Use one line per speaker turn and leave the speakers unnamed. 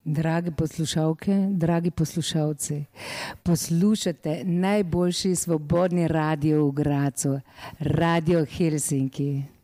Drage poslušalke, dragi poslušalci, poslušate najboljši svobodni radio v Grazu, Radio Helsinki.